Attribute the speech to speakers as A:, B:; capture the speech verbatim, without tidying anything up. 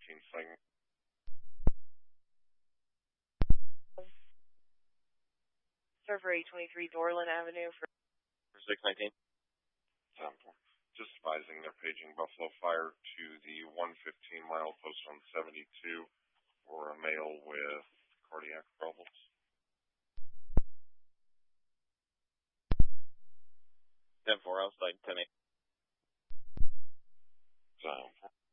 A: nineteen segment.
B: Server eight twenty-three Dorland Avenue for
A: six nineteen. ten four. Just advising they're paging Buffalo Fire to the one fifteen mile post on seventy-two for a male with cardiac problems.
C: ten four outside ten eight.
A: ten four.